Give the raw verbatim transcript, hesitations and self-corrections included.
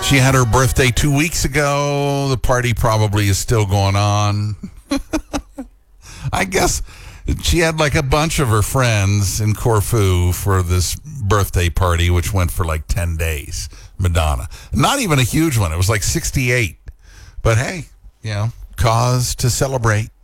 She had her birthday two weeks ago. The party probably is still going on. I guess she had like a bunch of her friends in Corfu for this birthday party, which went for like ten days. Madonna. Not even a huge one. It was like sixty-eight. But hey, you know, cause to celebrate.